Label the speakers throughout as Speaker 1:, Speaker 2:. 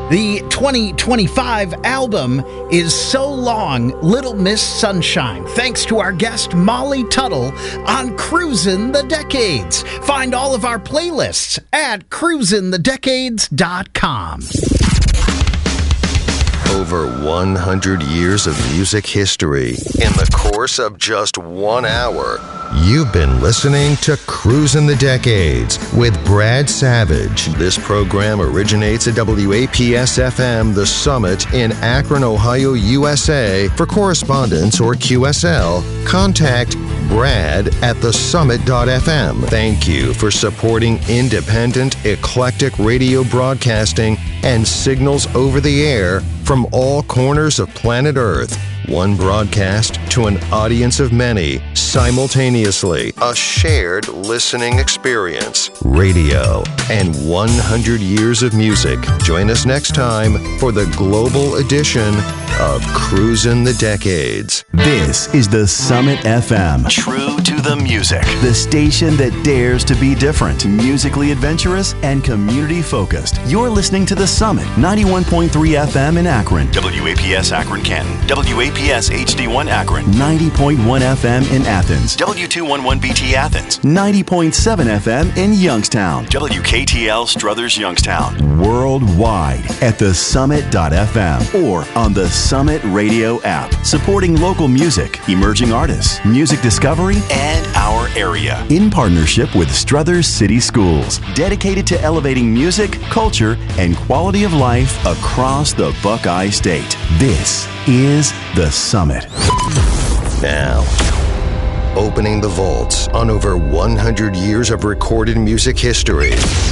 Speaker 1: The 2025 album is So Long, Little Miss Sunshine, thanks to our guest Molly Tuttle on Cruisin' the Decades. Find all of our playlists at cruisinthedecades.com.
Speaker 2: Over 100 years of music history in the course of just 1 hour. You've been listening to Cruisin' the Decades with Brad Savage. This program originates at WAPS-FM The Summit in Akron, Ohio, USA. For correspondence or QSL, contact Brad at thesummit.fm. Thank you for supporting independent, eclectic radio broadcasting and signals over the air from all corners of planet Earth. One broadcast to an audience of many, simultaneously. A shared listening experience. Radio and 100 years of music. Join us next time for the global edition of Cruisin' the Decades.
Speaker 3: This is the Summit FM. True to the music. The station that dares to be different, musically adventurous, and community focused. You're listening to the Summit, 91.3 FM in Akron. WAPS Akron Canton. WAPS HD1 Akron. 90.1 FM in Athens. W211BT Athens. 90.7 FM in Youngstown. WKTL Struthers Youngstown. Worldwide at thesummit.fm or on the Summit Radio app. Supporting local music, emerging artists, music discovery, and our area. In partnership with Struthers City Schools. Dedicated to elevating music, culture, and quality of life across the Buckeye State. This is the Summit.
Speaker 2: Now, opening the vaults on over 100 years of recorded music history.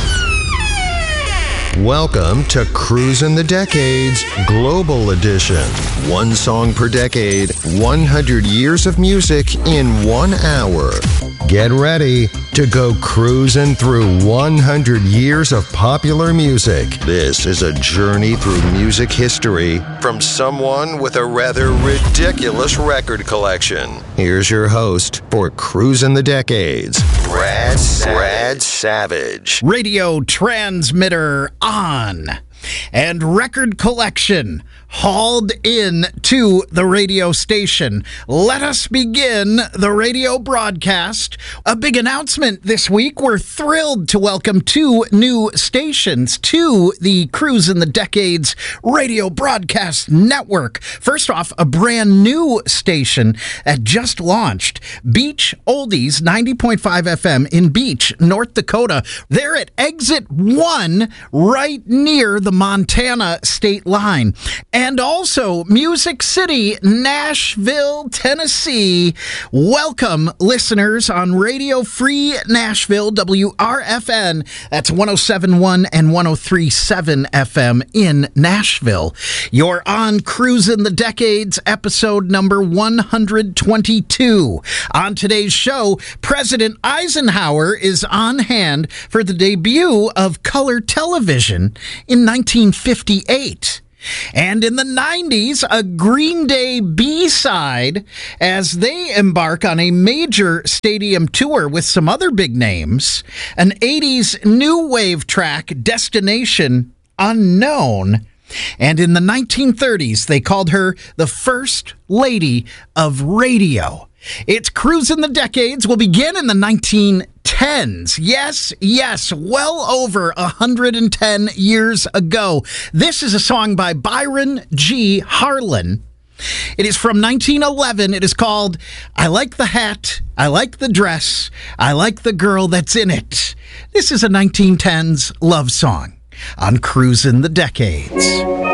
Speaker 2: Welcome to Cruisin' the Decades Global Edition. One song per decade, 100 years of music in 1 hour. Get ready to go cruising through 100 years of popular music. This is a journey through music history from someone with a rather ridiculous record collection. Here's your host for Cruisin' the Decades, Brad Savage.
Speaker 1: Radio transmitter on and record collection hauled in to the radio station. Let us begin the radio broadcast. A big announcement this week. We're thrilled to welcome 2 new stations to the Cruisin' the Decades radio broadcast network. First off, a brand new station that just launched, Beach Oldies 90.5 FM in Beach, North Dakota. They're at Exit 1 right near the Montana state line. And also, Music City, Nashville, Tennessee. Welcome, listeners on Radio Free Nashville, WRFN. That's 107.1 and 103.7 FM in Nashville. You're on Cruisin' the Decades, episode number 122. On today's show, President Eisenhower is on hand for the debut of color television in 1958. And in the 90s, a Green Day B-side as they embark on a major stadium tour with some other big names. An 80s new wave track, Destination Unknown. And in the 1930s, they called her the First Lady of Radio. It's Cruisin' the Decades. We'll begin in the 1910s. Yes, well over 110 years ago. This is a song by Byron G. Harlan. It is from 1911. It is called I Like the Hat, I Like the Dress, I Like the Girl That's in It. This is a 1910s love song on Cruisin' the Decades.